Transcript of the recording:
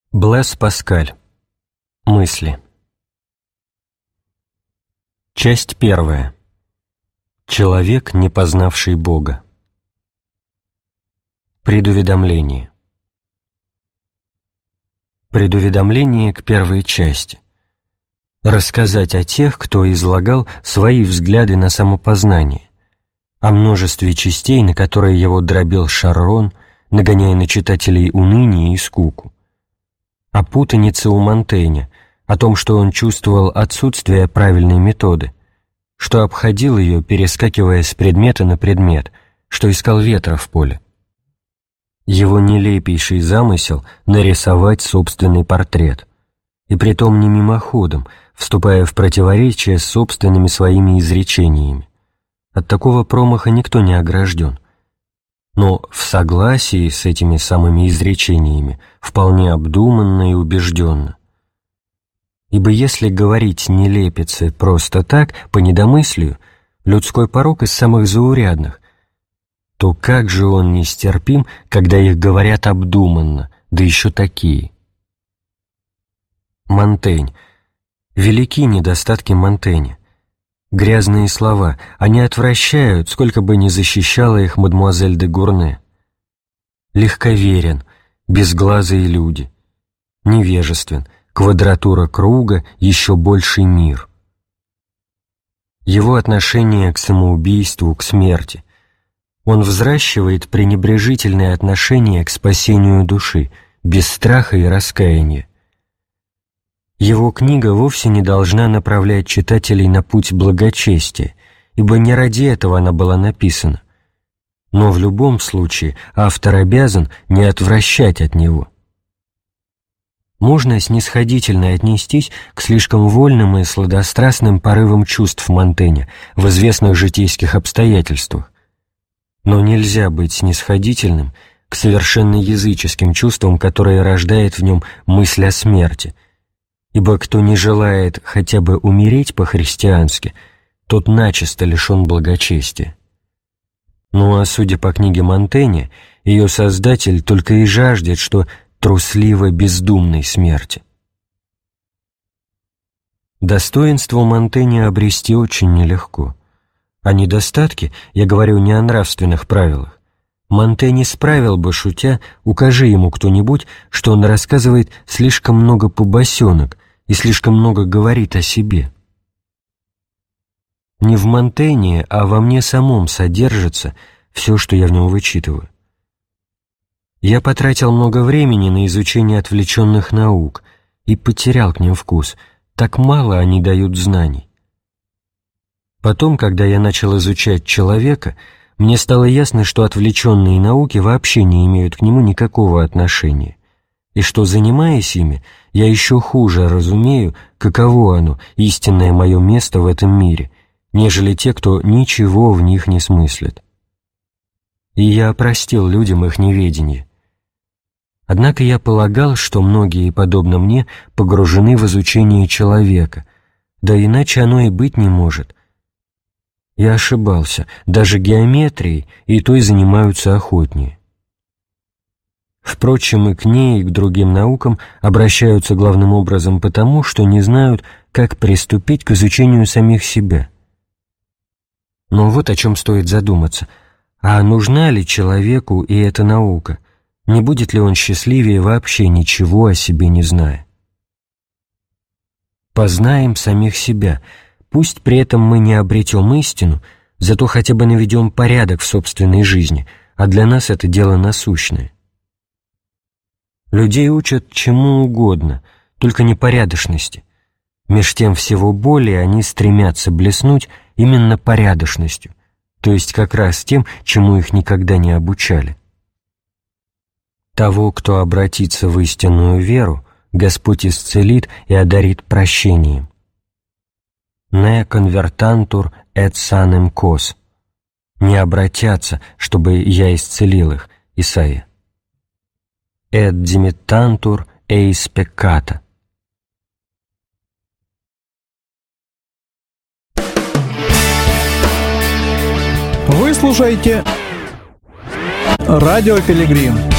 Блэс Паскаль. Мысли. Часть 1. Человек, не познавший Бога. Предуведомление. Предуведомление к первой части. Рассказать о тех, кто излагал свои взгляды на самопознание, о множестве частей, на которые его дробил Шаррон, нагоняя на читателей уныние и скуку, о путанице у Монтэня, о том, что он чувствовал отсутствие правильной методы, что обходил ее, перескакивая с предмета на предмет, что искал ветра в поле. Его нелепейший замысел — нарисовать собственный портрет, и притом не мимоходом, вступая в противоречие с собственными своими изречениями. От такого промаха никто не огражден, но в согласии с этими самыми изречениями вполне обдуманно и убежденно. Ибо если говорить нелепицы просто так, по недомыслию, людской порок из самых заурядных, то как же он нестерпим, когда их говорят обдуманно, да еще такие? Монтень. Велики недостатки Монтэня. Грязные слова, они отвращают, сколько бы ни защищала их мадемуазель де Гурне. Легковерен, безглазые люди. Невежествен, квадратура круга, еще больший мир. Его отношение к самоубийству, к смерти. Он взращивает пренебрежительное отношение к спасению души, без страха и раскаяния. Его книга вовсе не должна направлять читателей на путь благочестия, ибо не ради этого она была написана. Но в любом случае автор обязан не отвращать от него. Можно снисходительно отнестись к слишком вольным и сладострастным порывам чувств Монтэня в известных житейских обстоятельствах, но нельзя быть снисходительным к совершенно языческим чувствам, которые рождает в нем мысль о смерти, ибо кто не желает хотя бы умереть по-христиански, тот начисто лишен благочестия. Ну а судя по книге Монтэня, ее создатель только и жаждет, что трусливо-бездумной смерти. Достоинство Монтэня обрести очень нелегко, а недостатки, я говорю не о нравственных правилах, Монтень исправил бы, шутя: укажи ему кто-нибудь, что он рассказывает слишком много побосенок и слишком много говорит о себе. Не в Монтэне, а во мне самом содержится все, что я в нем вычитываю. Я потратил много времени на изучение отвлеченных наук и потерял к ним вкус, так мало они дают знаний. Потом, когда я начал изучать человека, мне стало ясно, что отвлеченные науки вообще не имеют к нему никакого отношения, и что, занимаясь ими, я еще хуже разумею, каково оно, истинное мое место в этом мире, нежели те, кто ничего в них не смыслит. И я простил людям их неведение. Однако я полагал, что многие, подобно мне, погружены в изучение человека, да иначе оно и быть не может. Я ошибался, даже геометрией и той занимаются охотнее. Впрочем, и к ней, и к другим наукам обращаются главным образом потому, что не знают, как приступить к изучению самих себя. Но вот о чем стоит задуматься. А нужна ли человеку и эта наука? Не будет ли он счастливее вообще ничего о себе не зная? Познаем самих себя. Пусть при этом мы не обретем истину, зато хотя бы наведем порядок в собственной жизни, а для нас это дело насущное. Людей учат чему угодно, только не порядочности. Меж тем всего более они стремятся блеснуть именно порядочностью, то есть как раз тем, чему их никогда не обучали. Того, кто обратится в истинную веру, Господь исцелит и одарит прощением. «Не конвертантур et sanem cos» — «не обратятся, чтобы я исцелил их» Исайя. «Et dimittantur eis peccata». Вы слушаете «Радио Пилигрим».